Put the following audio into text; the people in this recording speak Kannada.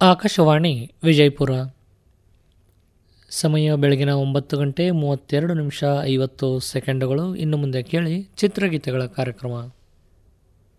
ಆಕಾಶವಾಣಿ ವಿಜಯಪುರ. ಸಮಯ ಬೆಳಗಿನ 9:32 50 ಇನ್ನು ಮುಂದೆ ಕೇಳಿ ಚಿತ್ರಗೀತೆಗಳ ಕಾರ್ಯಕ್ರಮ.